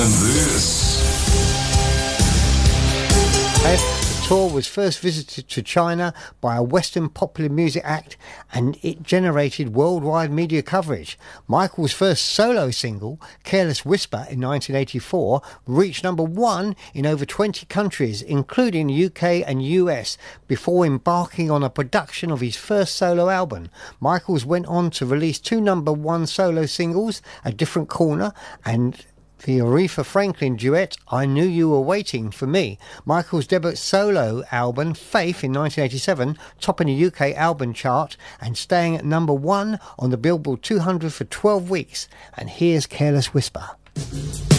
And this The tour was first visited to China by a Western popular music act, and it generated worldwide media coverage. Michael's first solo single, Careless Whisper, in 1984, reached number one in over 20 countries, including the UK and US, before embarking on a production of his first solo album. Michaels went on to release two number one solo singles, A Different Corner and the Aretha Franklin duet, I Knew You Were Waiting for Me. Michael's debut solo album, Faith, in 1987, topping the UK album chart and staying at number one on the Billboard 200 for 12 weeks. And here's Careless Whisper.